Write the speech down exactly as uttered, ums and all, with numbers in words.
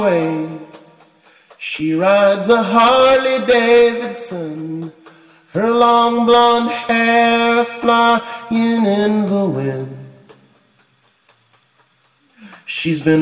way. She rides a Harley Davidson, her long blonde hair flying in the wind. She's been